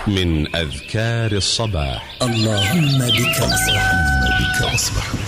من أذكار الصباح. اللهم بك أصبح.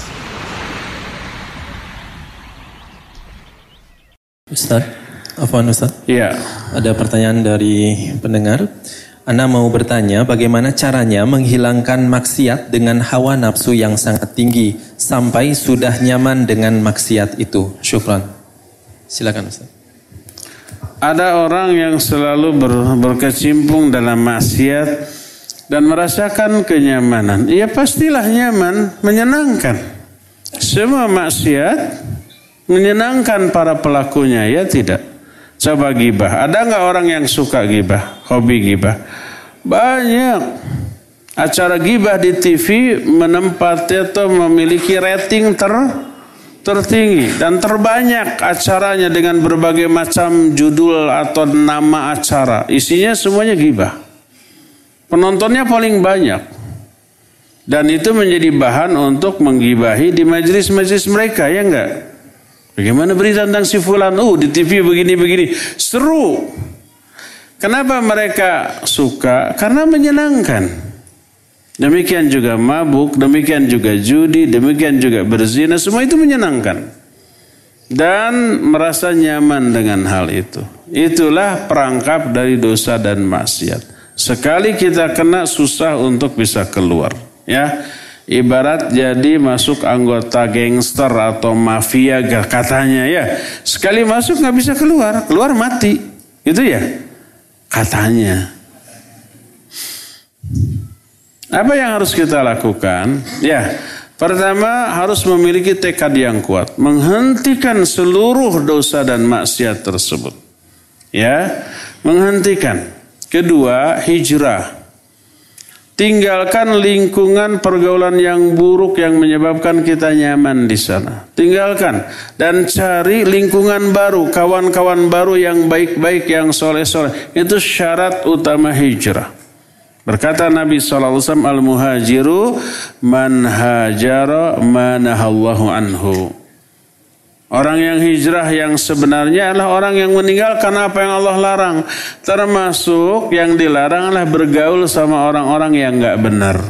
Ustaz, afwan Ustaz. Ya. Ada pertanyaan dari pendengar. Ana mau bertanya bagaimana caranya menghilangkan maksiat dengan hawa nafsu yang sangat tinggi sampai sudah nyaman dengan maksiat itu. Syukran. Silakan Ustaz. Ada orang yang selalu berkecimpung dalam maksiat dan merasakan kenyamanan. Ya pastilah nyaman, menyenangkan. Semua maksiat menyenangkan para pelakunya, ya tidak? Coba gibah. Ada nggak orang yang suka gibah, hobi gibah? Banyak. Acara gibah di TV menempati atau memiliki rating tertinggi dan terbanyak acaranya dengan berbagai macam judul atau nama acara. Isinya semuanya gibah. Penontonnya paling banyak. Dan itu menjadi bahan untuk menggibahi di majelis-majelis mereka, ya enggak? Bagaimana berita tentang si fulan? Di TV begini-begini. Seru. Kenapa mereka suka? Karena menyenangkan. Demikian juga mabuk, demikian juga judi, demikian juga berzina. Semua itu menyenangkan. Dan merasa nyaman dengan hal itu. Itulah perangkap dari dosa dan maksiat. Sekali kita kena, susah untuk bisa keluar. Ya. Ibarat jadi masuk anggota gangster atau mafia katanya ya. Sekali masuk nggak bisa keluar mati. Itu ya katanya. Apa yang harus kita lakukan? Ya, pertama harus memiliki tekad yang kuat, menghentikan seluruh dosa dan maksiat tersebut. Ya, menghentikan. Kedua, hijrah. Tinggalkan lingkungan pergaulan yang buruk yang menyebabkan kita nyaman di sana. Tinggalkan dan cari lingkungan baru, kawan-kawan baru yang baik-baik, yang soleh-soleh. Itu syarat utama hijrah. Berkata Nabi SAW, al-muhajiru man hajara manahallahu anhu. Orang yang hijrah yang sebenarnya adalah orang yang meninggalkan apa yang Allah larang. Termasuk yang dilarang adalah bergaul sama orang-orang yang enggak benar.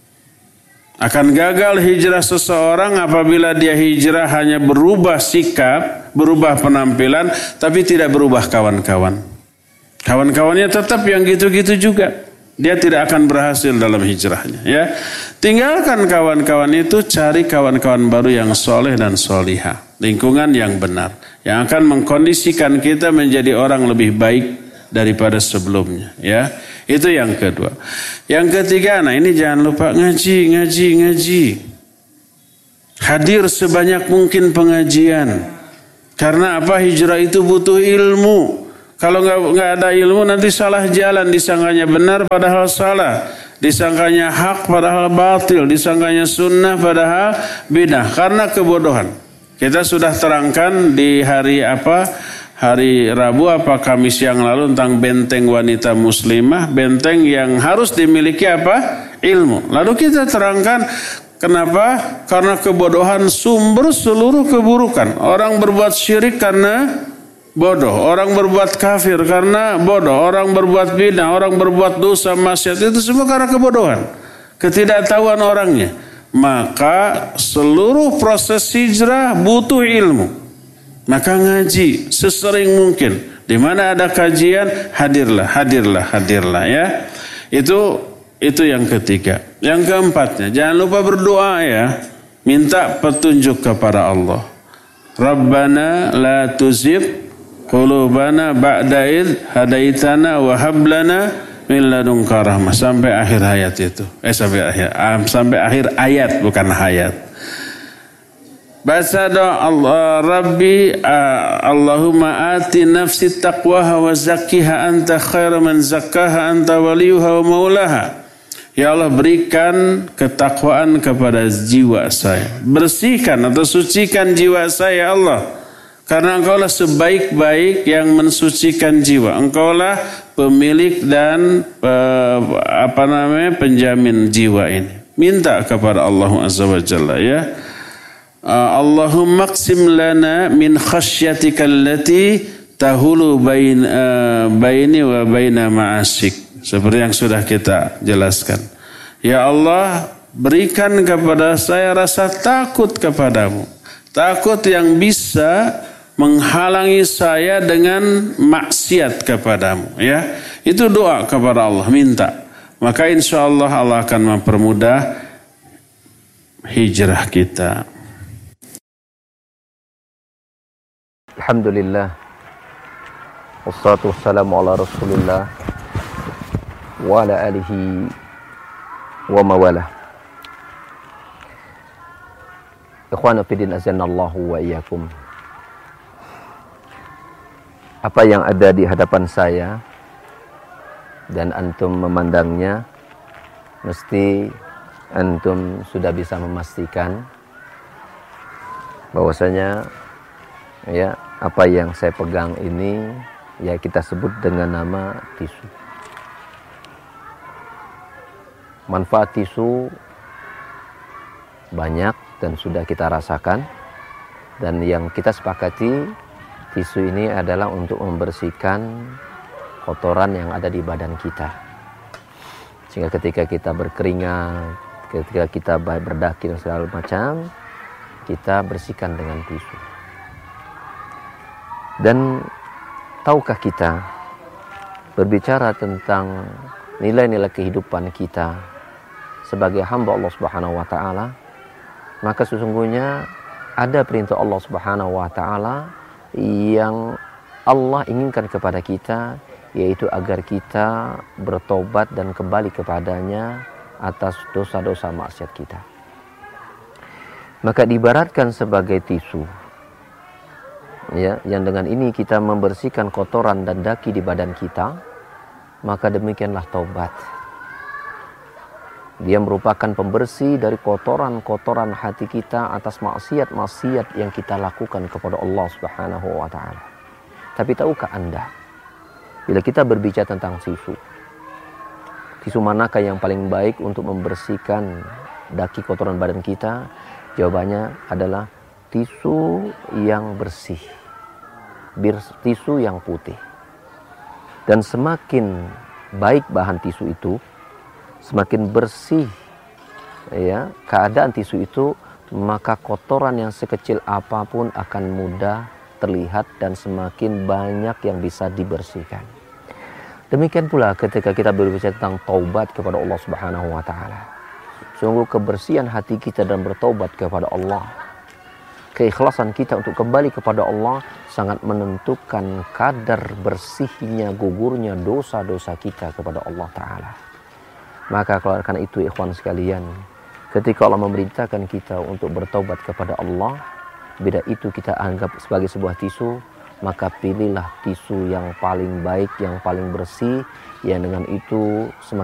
Akan gagal hijrah seseorang apabila dia hijrah hanya berubah sikap, berubah penampilan, tapi tidak berubah kawan-kawan. Kawan-kawannya tetap yang gitu-gitu juga. Dia tidak akan berhasil dalam hijrahnya. Ya, tinggalkan kawan-kawan itu, cari kawan-kawan baru yang soleh dan solihah. Lingkungan yang benar, yang akan mengkondisikan kita menjadi orang lebih baik daripada sebelumnya. Ya, itu yang kedua. Yang ketiga, nah ini jangan lupa ngaji. Hadir sebanyak mungkin pengajian. Karena apa? Hijrah itu butuh ilmu. Kalau nggak ada ilmu nanti salah jalan, disangkanya benar padahal salah, disangkanya hak padahal batil, disangkanya sunnah padahal bidah karena kebodohan. Kita sudah terangkan di hari Rabu Kamis yang lalu tentang benteng wanita muslimah, benteng yang harus dimiliki ilmu. Lalu kita terangkan kenapa? Karena kebodohan sumber seluruh keburukan. Orang berbuat syirik karena bodoh, orang berbuat kafir karena bodoh, orang berbuat bidah, orang berbuat dosa maksiat, itu semua karena kebodohan, ketidaktahuan orangnya. Maka seluruh proses hijrah butuh ilmu. Maka ngaji sesering mungkin. Di mana ada kajian, hadirlah ya. Itu yang ketiga. Yang keempatnya, jangan lupa berdoa ya. Minta petunjuk kepada Allah. Rabbana la tuzigh qulubana ba'da id hadaitana wa hab lana min ladunka rahmah, sampai akhir ayat itu. Sampai akhir ayat, bukan hayat. Baca doa Allah, Rabbi Allahumma ati nafsi taqwaha wa zakkiha anta khairu man zakkaha anta waliyuha wa maulaha. Ya Allah, berikan ketakwaan kepada jiwa saya. Bersihkan atau sucikan jiwa saya Allah. Karena engkaulah sebaik-baik yang mensucikan jiwa. Engkaulah pemilik dan penjamin jiwa ini. Minta kepada Allah Azza wa Jalla ya. Allahumma qsim lana min khasyatika allati tahulu baini wa baina ma'asik. seperti yang sudah kita jelaskan. Ya Allah, berikan kepada saya rasa takut kepadamu. Takut yang bisa menghalangi saya dengan maksiat kepadamu. Ya, itu doa kepada Allah, minta. Maka insya Allah Allah akan mempermudah hijrah kita. Alhamdulillah. Wassalatu wassalamu ala Rasulillah wa ala alihi wa mawalah. Ikhwana fiddin azanallahu wa iyyakum. Apa yang ada di hadapan saya dan antum memandangnya, mesti antum sudah bisa memastikan bahwasanya ya, apa yang saya pegang ini ya kita sebut dengan nama tisu. Manfaat tisu banyak dan sudah kita rasakan, dan yang kita sepakati tisu ini adalah untuk membersihkan kotoran yang ada di badan kita, sehingga ketika kita berkeringat, ketika kita berdaki dan segala macam, kita bersihkan dengan tisu. Dan tahukah kita berbicara tentang nilai-nilai kehidupan kita sebagai hamba Allah Subhanahu wa taala, maka sesungguhnya ada perintah Allah Subhanahu wa taala yang Allah inginkan kepada kita, yaitu agar kita bertobat dan kembali kepadanya atas dosa-dosa maksiat kita. Maka diibaratkan sebagai tisu, ya, yang dengan ini kita membersihkan kotoran dan daki di badan kita, maka demikianlah taubat. Dia merupakan pembersih dari kotoran-kotoran hati kita atas maksiat-maksiat yang kita lakukan kepada Allah Subhanahu wa taala. Tapi tahukah Anda, bila kita berbicara tentang tisu manakah yang paling baik untuk membersihkan daki kotoran badan kita? Jawabannya adalah tisu yang bersih, tisu yang putih. Dan semakin baik bahan tisu itu, semakin bersih ya keadaan tisu itu, maka kotoran yang sekecil apapun akan mudah terlihat dan semakin banyak yang bisa dibersihkan. Demikian pula ketika kita berbicara tentang taubat kepada Allah Subhanahu wa taala. Sungguh kebersihan hati kita dan bertaubat kepada Allah, keikhlasan kita untuk kembali kepada Allah sangat menentukan kadar bersihnya, gugurnya dosa-dosa kita kepada Allah Ta'ala. Maka karena itu ikhwan sekalian, ketika Allah memerintahkan kita untuk bertaubat kepada Allah, bila itu kita anggap sebagai sebuah tisu, maka pilihlah tisu yang paling baik, yang paling bersih, yang dengan itu semakin